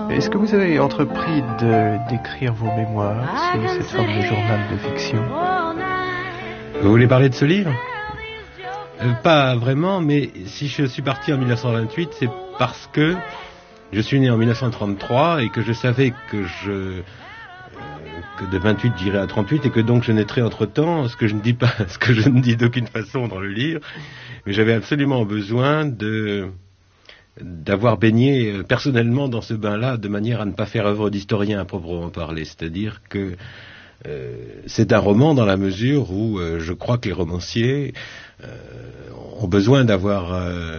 Est-ce que vous avez entrepris d'écrire vos mémoires sous cette forme de journal de fiction? Vous voulez parler de ce livre? Pas vraiment, mais si je suis parti en 1928, c'est parce que je suis né en 1933 et que je savais que de 28 j'irais à 38 et que donc je naîtrais entre-temps, ce que je ne dis pas, ce que je ne dis d'aucune façon dans le livre, mais j'avais absolument besoin d'avoir baigné personnellement dans ce bain-là de manière à ne pas faire œuvre d'historien à proprement parler, c'est-à-dire que c'est un roman dans la mesure où je crois que les romanciers ont besoin d'avoir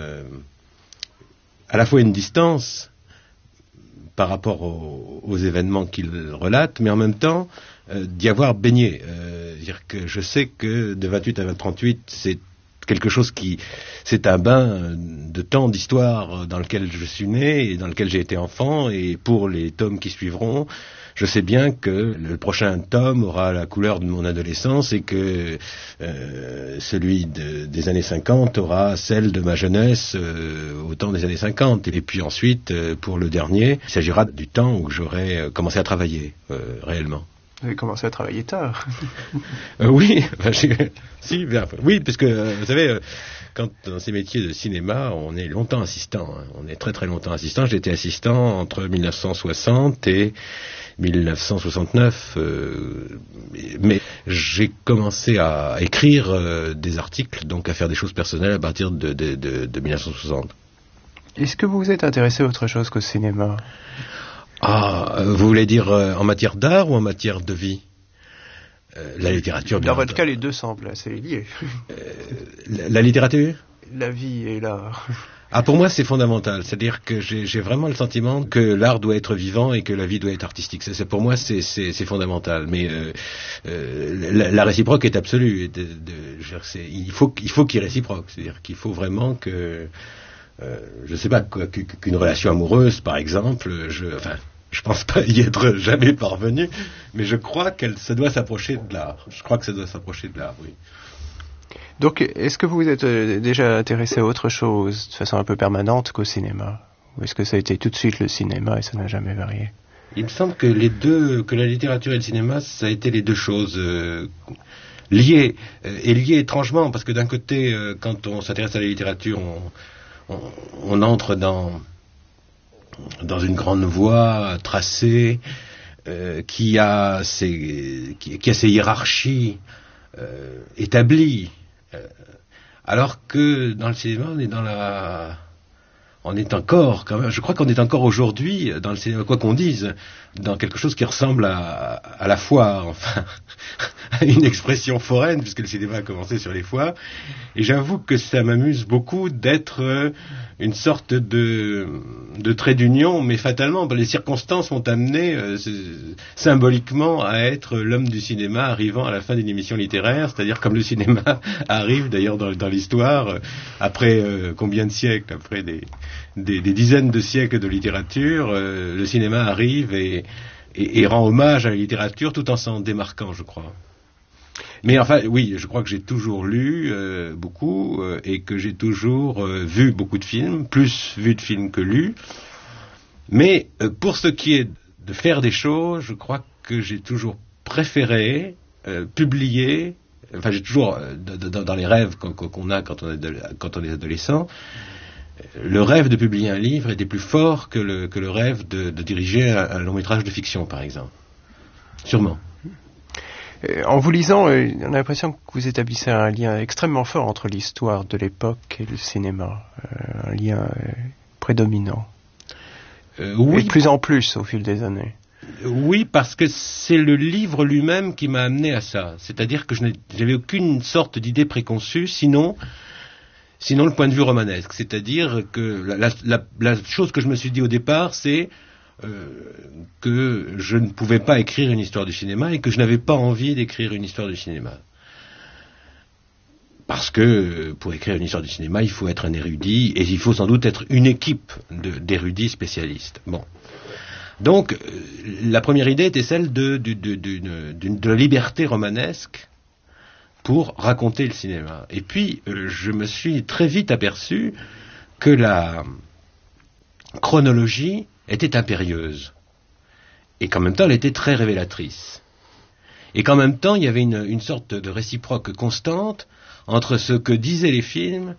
à la fois une distance par rapport aux événements qu'ils relatent, mais en même temps d'y avoir baigné. Dire que je sais que de 28 à 38, c'est quelque chose c'est un bain de temps d'histoire dans lequel je suis né et dans lequel j'ai été enfant, et pour les tomes qui suivront, je sais bien que le prochain tome aura la couleur de mon adolescence et que celui des années 50 aura celle de ma jeunesse au temps des années 50. Et puis ensuite, pour le dernier, il s'agira du temps où j'aurai commencé à travailler réellement. Vous avez commencé à travailler tard. Oui, oui, parce que vous savez, quand dans ces métiers de cinéma, on est longtemps assistant. On est très très longtemps assistant. J'ai été assistant entre 1960 et 1969, mais j'ai commencé à écrire des articles, donc à faire des choses personnelles à partir de 1960. Est-ce que vous vous êtes intéressé à autre chose qu'au cinéma? Vous voulez dire en matière d'art ou en matière de vie? La littérature, bien. Dans votre cas, les deux semblent assez liés. La littérature? La vie et l'art. Pour moi, c'est fondamental. C'est-à-dire que j'ai vraiment le sentiment que l'art doit être vivant et que la vie doit être artistique. Pour moi, c'est fondamental. Mais la réciproque est absolue. Il faut qu'il y ait réciproque. C'est-à-dire qu'il faut vraiment que... je ne sais pas, qu'une relation amoureuse, par exemple, je pense pas y être jamais parvenu, mais je crois ça doit s'approcher de l'art. Je crois que ça doit s'approcher de l'art, oui. Donc, est-ce que vous vous êtes déjà intéressé à autre chose, de façon un peu permanente, qu'au cinéma? Ou est-ce que ça a été tout de suite le cinéma et ça n'a jamais varié? Il me semble que que la littérature et le cinéma, ça a été les deux choses liées, et liées étrangement, parce que d'un côté, quand on s'intéresse à la littérature, on entre dans une grande voie tracée qui a ses hiérarchies établies, alors que dans le cinéma on est encore, quand même, je crois qu'on est encore aujourd'hui dans le cinéma, quoi qu'on dise, dans quelque chose qui ressemble à la foire, enfin, à une expression foraine, puisque le cinéma a commencé sur les foires. Et j'avoue que ça m'amuse beaucoup d'être une sorte de trait d'union, mais fatalement, les circonstances m'ont amené symboliquement à être l'homme du cinéma arrivant à la fin d'une émission littéraire, c'est-à-dire comme le cinéma arrive d'ailleurs dans l'histoire, après combien de siècles, après des dizaines de siècles de littérature, le cinéma arrive et rend hommage à la littérature tout en s'en démarquant, je crois. Mais enfin, oui, je crois que j'ai toujours lu beaucoup et que j'ai toujours vu beaucoup de films, plus vu de films que lus. Mais pour ce qui est de faire des choses, je crois que j'ai toujours préféré publier. Enfin, j'ai toujours dans les rêves qu'on a quand on est adolescent. Le rêve de publier un livre était plus fort que le rêve de diriger un long métrage de fiction, par exemple. Sûrement. En vous lisant, on a l'impression que vous établissez un lien extrêmement fort entre l'histoire de l'époque et le cinéma. Un lien prédominant. Oui. Et de plus en plus au fil des années. Oui, parce que c'est le livre lui-même qui m'a amené à ça. C'est-à-dire que je n'avais aucune sorte d'idée préconçue, sinon le point de vue romanesque. C'est-à-dire que la chose que je me suis dit au départ, c'est que je ne pouvais pas écrire une histoire du cinéma et que je n'avais pas envie d'écrire une histoire du cinéma. Parce que pour écrire une histoire du cinéma, il faut être un érudit et il faut sans doute être une équipe d'érudits spécialistes. Bon. Donc, la première idée était celle de la liberté romanesque pour raconter le cinéma. Et puis, je me suis très vite aperçu que chronologie était impérieuse, et qu'en même temps elle était très révélatrice, et qu'en même temps il y avait une sorte de réciproque constante entre ce que disaient les films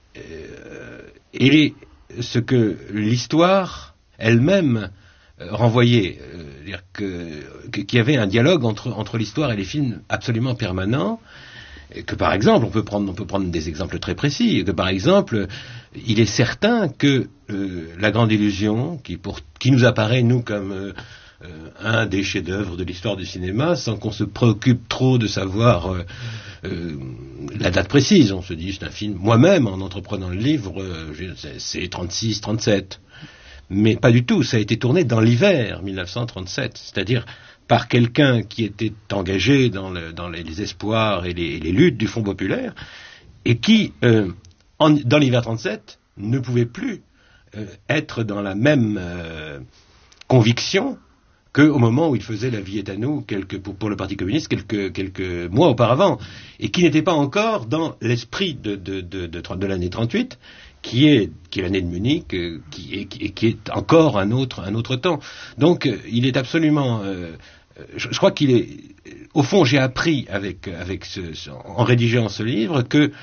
et ce que l'histoire elle-même renvoyait, qu'il y avait un dialogue entre l'histoire et les films absolument permanent. Et que par exemple, on peut prendre des exemples très précis, que par exemple, il est certain que La Grande Illusion, qui nous apparaît, nous, comme un des chefs-d'œuvre de l'histoire du cinéma, sans qu'on se préoccupe trop de savoir la date précise. On se dit, c'est un film, moi-même, en entreprenant le livre, c'est 36, 37. Mais pas du tout, ça a été tourné dans l'hiver 1937, c'est-à-dire par quelqu'un qui était engagé dans les espoirs et les luttes du Front populaire, et qui, dans l'hiver 37, ne pouvait plus être dans la même conviction qu'au moment où il faisait La vie est à nous, pour le Parti communiste, quelques mois auparavant, et qui n'était pas encore dans l'esprit de l'année 38, qui est l'année de Munich, qui est encore un autre temps. Donc, il est absolument... je crois qu'il est... Au fond, j'ai appris en rédigeant ce livre que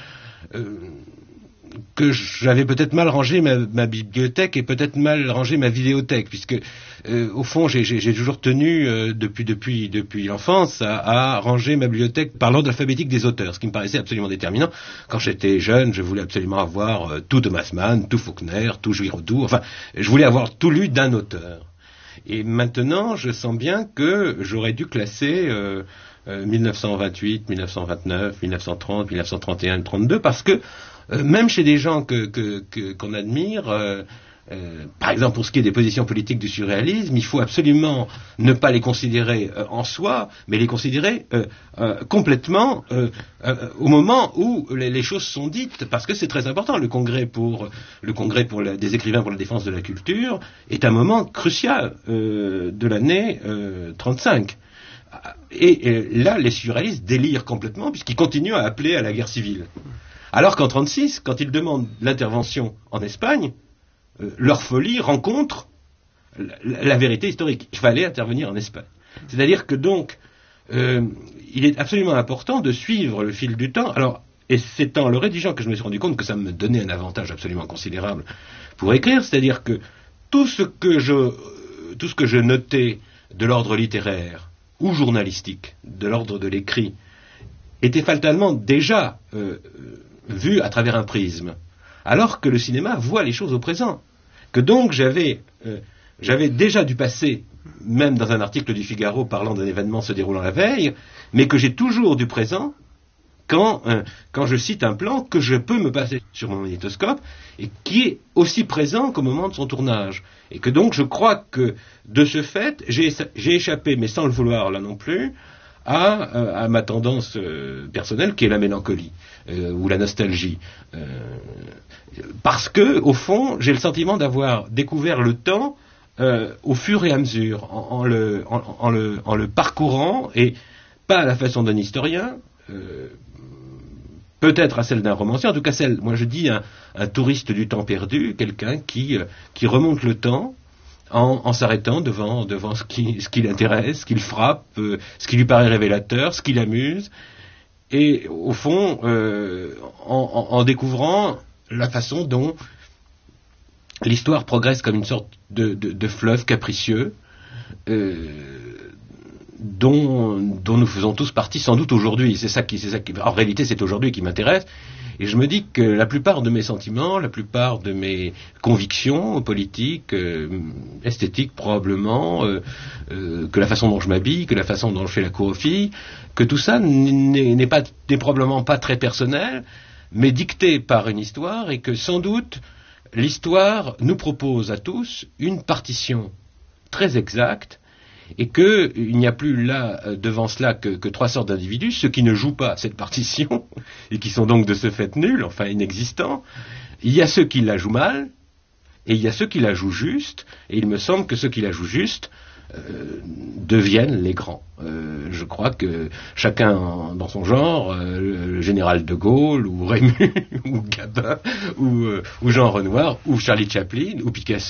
j'avais peut-être mal rangé ma bibliothèque et peut-être mal rangé ma vidéothèque, puisque au fond j'ai toujours tenu depuis l'enfance à ranger ma bibliothèque par l'ordre alphabétique des auteurs, ce qui me paraissait absolument déterminant. Quand j'étais jeune, je voulais absolument avoir tout Thomas Mann, tout Faulkner, tout Giraudoux, enfin je voulais avoir tout lu d'un auteur. Et maintenant, je sens bien que j'aurais dû classer 1928, 1929, 1930, 1931, 1932, parce que même chez des gens qu'on admire, par exemple pour ce qui est des positions politiques du surréalisme, il faut absolument ne pas les considérer en soi, mais les considérer complètement au moment où les choses sont dites, parce que c'est très important. Le congrès des écrivains pour la défense de la culture est un moment crucial de l'année 35. Et là, les surréalistes délirent complètement, puisqu'ils continuent à appeler à la guerre civile. Alors qu'en 1936, quand ils demandent l'intervention en Espagne, leur folie rencontre la vérité historique. Il fallait intervenir en Espagne. C'est-à-dire que donc, il est absolument important de suivre le fil du temps. Alors, et c'est en le rédigeant que je me suis rendu compte que ça me donnait un avantage absolument considérable pour écrire. C'est-à-dire que tout ce que je notais de l'ordre littéraire ou journalistique, de l'ordre de l'écrit, était fatalement déjà vu à travers un prisme, alors que le cinéma voit les choses au présent. Que donc j'avais déjà du passé, même dans un article du Figaro parlant d'un événement se déroulant la veille, mais que j'ai toujours du présent quand je cite un plan que je peux me passer sur mon magnétoscope et qui est aussi présent qu'au moment de son tournage. Et que donc je crois que de ce fait, j'ai échappé, mais sans le vouloir là non plus, à ma tendance personnelle qui est la mélancolie ou la nostalgie, parce que au fond j'ai le sentiment d'avoir découvert le temps au fur et à mesure en le parcourant, et pas à la façon d'un historien, peut-être à celle d'un romancier, en tout cas moi je dis un touriste du temps perdu, quelqu'un qui remonte le temps en s'arrêtant devant ce qui l'intéresse, ce qui le frappe, ce qui lui paraît révélateur, ce qui l'amuse, et au fond, en découvrant la façon dont l'histoire progresse comme une sorte de fleuve capricieux, dont nous faisons tous partie sans doute aujourd'hui. C'est ça qui, en réalité, c'est aujourd'hui qui m'intéresse. Et je me dis que la plupart de mes sentiments, la plupart de mes convictions politiques, esthétiques probablement, que la façon dont je m'habille, que la façon dont je fais la cour aux filles, que tout ça n'est probablement pas très personnel, mais dicté par une histoire, et que sans doute l'histoire nous propose à tous une partition très exacte, et qu'il n'y a plus là, devant cela, que trois sortes d'individus, ceux qui ne jouent pas cette partition, et qui sont donc de ce fait nuls, enfin inexistants. Il y a ceux qui la jouent mal, et il y a ceux qui la jouent juste, et il me semble que ceux qui la jouent juste deviennent les grands. Je crois que chacun dans son genre, le général de Gaulle, ou Rému, ou Gabin, ou Jean Renoir, ou Charlie Chaplin, ou Picasso,